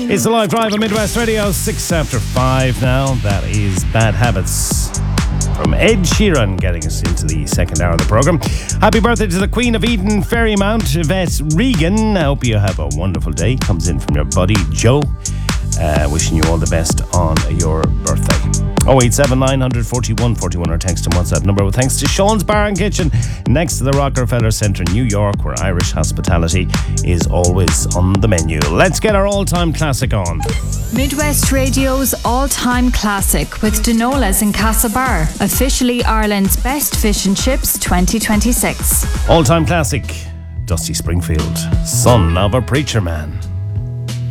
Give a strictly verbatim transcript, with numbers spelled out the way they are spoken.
It's the live drive on Midwest Radio, six after five now. That is Bad Habits from Ed Sheeran, getting us into the second hour of the programme. Happy birthday to the Queen of Eden, Ferrymount, Yvette Regan. I hope you have a wonderful day. Comes in from your buddy Joe. Uh, wishing you all the best on your birthday. oh eight seven nine four one four one or text and WhatsApp number with thanks to Sean's Bar and Kitchen next to the Rockefeller Centre in New York, where Irish hospitality is always on the menu. Let's get our all-time classic on. Midwest Radio's all-time classic with Denola's in Castlebar, officially Ireland's best fish and chips twenty twenty-six. All-time classic, Dusty Springfield, son of a preacher man.